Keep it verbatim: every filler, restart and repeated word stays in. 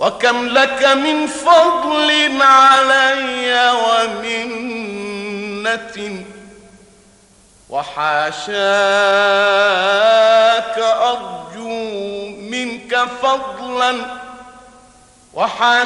وكم لك من فضل علي ومنة، وحاشاك أرجو منك فضلا، وحاشاك